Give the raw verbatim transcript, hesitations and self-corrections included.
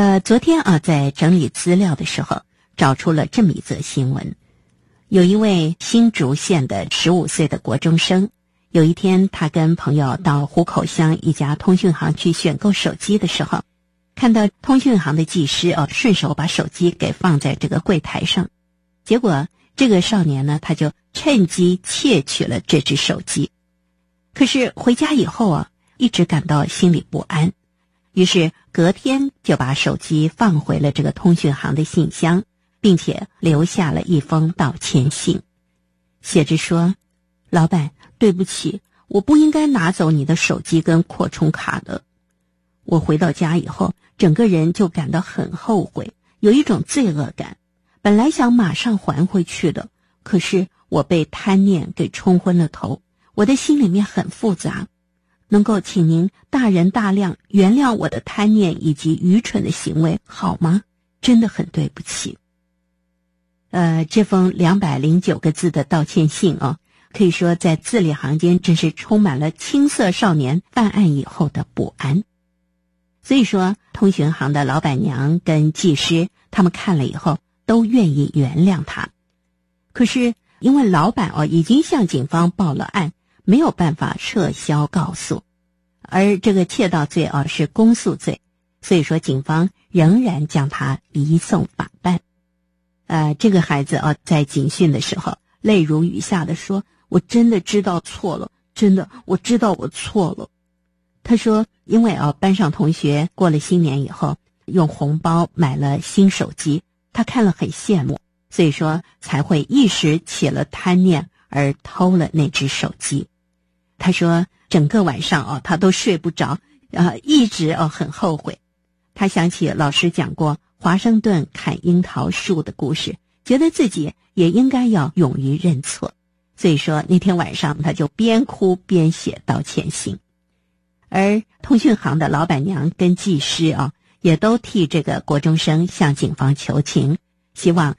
呃，昨天啊，在整理资料的时候，找出了这么一则新闻。有一位新竹县的十五岁的国中生，有一天他跟朋友到湖口乡一家通讯行去选购手机的时候，看到通讯行的技师哦，顺手把手机给放在这个柜台上，结果这个少年呢，他就趁机窃取了这只手机。可是回家以后啊，一直感到心里不安，于是隔天就把手机放回了这个通讯行的信箱，并且留下了一封道歉信，写着说：老板，对不起，我不应该拿走你的手机跟扩充卡的。我回到家以后，整个人就感到很后悔，有一种罪恶感。本来想马上还回去的，可是我被贪念给冲昏了头，我的心里面很复杂。能够请您大人大量原谅我的贪念以及愚蠢的行为，好吗？真的很对不起。呃，这封两百零九个字的道歉信啊，可以说在字里行间真是充满了青涩少年犯案以后的不安。所以说，通讯行的老板娘跟技师他们看了以后都愿意原谅他。可是因为老板哦已经向警方报了案，没有办法撤销告诉，而这个窃盗罪哦是公诉罪，所以说警方仍然将他移送法办。呃，这个孩子哦在警讯的时候泪如雨下的说：我真的知道错了，真的我知道我错了。他说因为哦班上同学过了新年以后用红包买了新手机，他看了很羡慕，所以说才会一时起了贪念而偷了那只手机。他说整个晚上哦他都睡不着，呃一直哦很后悔。他想起老师讲过华盛顿砍樱桃树的故事，觉得自己也应该要勇于认错，所以说那天晚上他就边哭边写道歉信。而通讯行的老板娘跟技师啊，也都替这个国中生向警方求情，希望